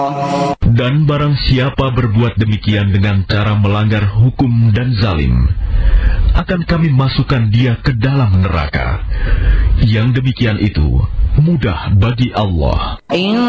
Dan barang siapa berbuat demikian dengan cara melanggar hukum dan zalim, akan kami masukkan dia ke dalam neraka. Yang demikian itu mudah bagi Allah.